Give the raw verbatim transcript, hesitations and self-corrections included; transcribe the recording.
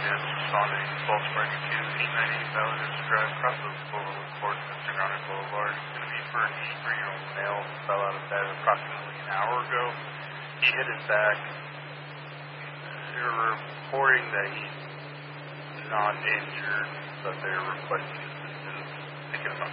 is responding twelve forty-two, eight ninety-eight Balladers Drive, Crossroads Boulevard, Fort Mister Garner Boulevard. It's going to be for an eighty-three-year-old male who fell out of bed approximately an hour ago. He hit his back. They're reporting that he's not injured, but they're requesting assistance. Thinking about